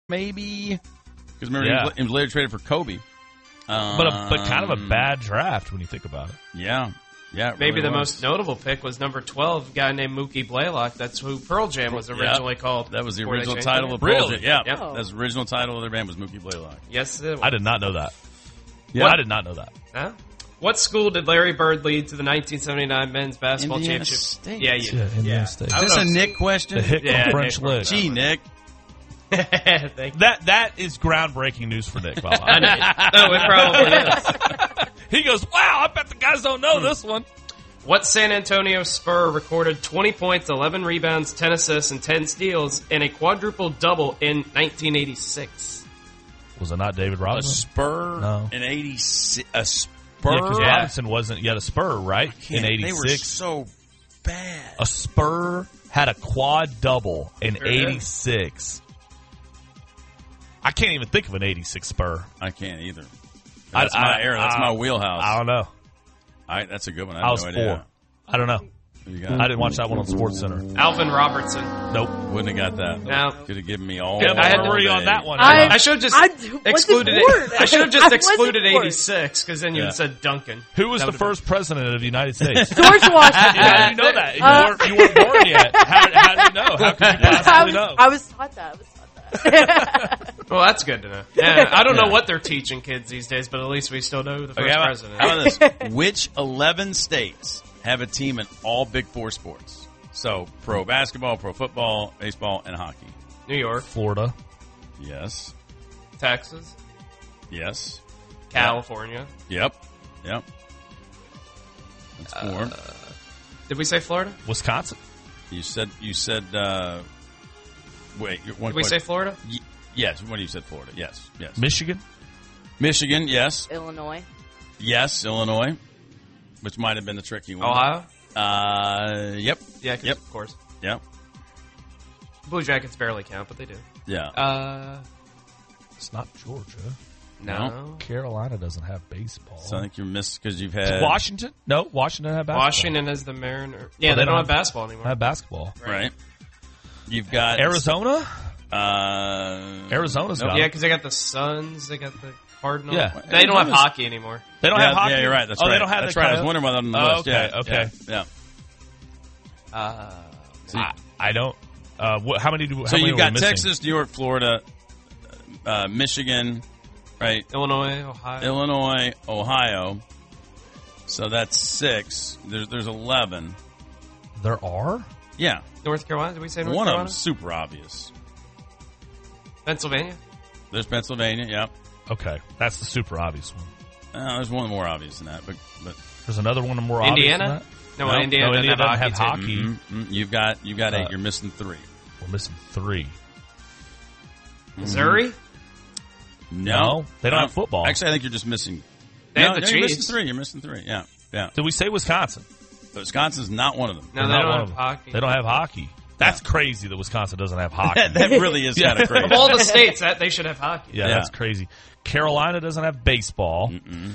maybe. Because remember, he was later traded for Kobe. But kind of a bad draft when you think about it. Yeah. Yeah, maybe really the most notable pick was number 12, a guy named Mookie Blaylock. That's who Pearl Jam was originally called. That was the original title of Pearl Jam. Yeah, Yep. that's the original title of their band was Mookie Blaylock. Yes, it was. I did not know that. Yeah. I did not know that. Huh? What school did Larry Bird lead to the 1979 men's basketball Indiana championship? State. Yeah, Indiana State. Is this a Nick question? The Hickman French Nick. Lick. Gee, Nick. Thank you. That is groundbreaking news for Nick. By the way. I know. No, it probably is. He goes, wow, I bet the guys don't know this one. What San Antonio Spur recorded 20 points, 11 rebounds, 10 assists, and 10 steals in a quadruple-double in 1986? Was it not David A Robinson? Spur No. in 86. A Yeah, Spur? because Robinson wasn't yet a Spur, right? In 86. They were so bad. A Spur had a quad-double in Sure did. 86. I can't even think of an 86 Spur. I can't either. That's my era. That's my wheelhouse. I don't know. That's a good one. I I have was no 4. idea. I don't know. You got I didn't watch that one on SportsCenter. Alvin Robertson. Nope. Wouldn't have got that. No. Could have given me all. Yeah, I had to worry day. on that one. I should have just excluded it. I should have just I excluded wasn't for it. 86, because then you would have said Duncan. Who was That the would've been- first president of the United States? George Washington. Yeah, you know that. You weren't born yet. How did you know? How could you possibly know? I was taught that. Well, that's good to know. Yeah, I don't know what they're teaching kids these days, but at least we still know who the first Okay, president how is. about this? Which 11 states have a team in all Big Four sports? So, pro basketball, pro football, baseball, and hockey. New York, Florida. Yes. Texas, Yes. California. Yep. That's 4. Did we say Florida? Wisconsin. You said. Wait. One Did we say Florida? Yes. When you said Florida. Yes. Michigan. Michigan. Yes. Illinois. Yes. Illinois, which might have been the tricky one. Ohio? Yep. Yeah, 'cause Yep. of course. Yep. Blue Jackets barely count, but they do. Yeah. It's not Georgia. No. Carolina doesn't have baseball. So I think you're missed because you've had Washington? No, Washington have basketball. Washington has the Mariner. Yeah, Oh, they don't have basketball anymore. Have basketball. right. You've got Arizona? Nope. Arizona's got Yeah, it. because they got the Suns, they got the Cardinals. Yeah. They don't have Arizona's- hockey anymore. They don't Yeah, have hockey? yeah, you're right. That's oh, right. they don't have That's the right. I was Coyotes? wondering why that on the Oh, list. okay, Yeah, okay. Yeah. I don't. How many do? So how many you've are we got missing? Texas, New York, Florida, Michigan, right? Illinois, Ohio. Illinois, Ohio. So that's 6. There's 11. There are. Yeah, North Carolina. Did we say North one of Carolina? them's super obvious. Pennsylvania. There's Pennsylvania. Yep. Okay, that's the super obvious one. There's one more obvious than that, but There's another one more Indiana? obvious than No, No, Indiana, Indiana doesn't doesn't have have hockey. team. hockey. you've got 8. You're missing 3. that. We're missing 3. Missouri? No, they don't have football. Actually, I think you're just missing. They have the you're missing Chiefs. 3. You're missing 3. Yeah. Did we say Wisconsin? But Wisconsin's not one of them. No, They're they not don't one have of them. hockey. They don't have hockey. That's crazy that Wisconsin doesn't have hockey. that really is kind of crazy. Of all the states, that they should have hockey. Yeah, Yeah. that's crazy. Carolina doesn't have baseball.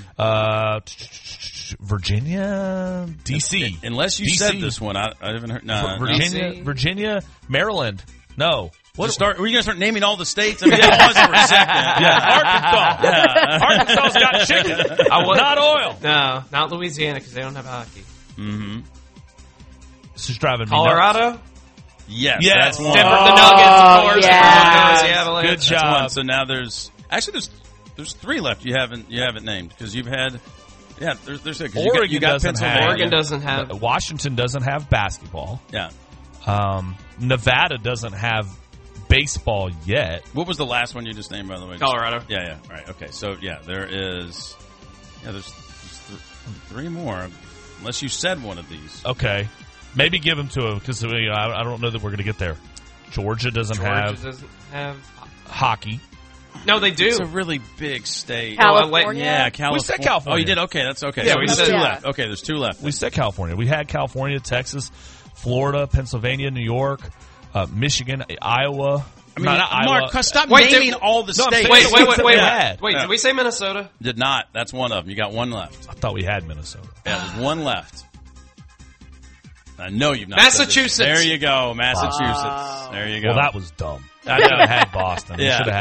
Virginia, D.C. Unless you DC. said this one, I haven't heard. No, Virginia, DC. Virginia, Maryland. No. Were you going to start naming all the states? I mean, pause for a second. Yeah, Arkansas. Arkansas's got chicken, not oil. No, not Louisiana because they don't have hockey. This is driving me nuts. Colorado? Yes, Yes. that's one. Denver, the Nuggets, of course. yeah. Broncos, the Avalanche. Good That's job. one. So now there's 3 left. You haven't named because you've had. Yeah, there's 'cause Oregon you got doesn't Pennsylvania. have- Oregon doesn't have. Washington doesn't have basketball. Yeah. Nevada doesn't have baseball yet. What was the last one you just named, by the way? Colorado. Yeah. Right. Okay. So there is. Yeah, there's 3 more. Unless you said one of these. Okay. Maybe give them to him because I don't know that we're going to get there. Georgia doesn't Georgia doesn't have. hockey. No, they do. It's a really big state. California? Yeah, California. We said California. Oh, you did? Okay, that's okay. Yeah, So we there's said- 2 Yeah. left. Okay, there's 2 left. We said California. We had California, Texas, Florida, Pennsylvania, New York, Michigan, Iowa. I mean, not Mark, Iowa. stop Wait, naming did- all the No, I'm states. saying- Wait. Yeah. Wait, did we say Minnesota? Did not. That's one of them. You got 1 left. I thought we had Minnesota. Yeah, there's 1 left. I know you've not. Massachusetts. Said this. There you go, Massachusetts. There you go. Well, that was dumb. I I should know. have had Boston. We Yeah. should have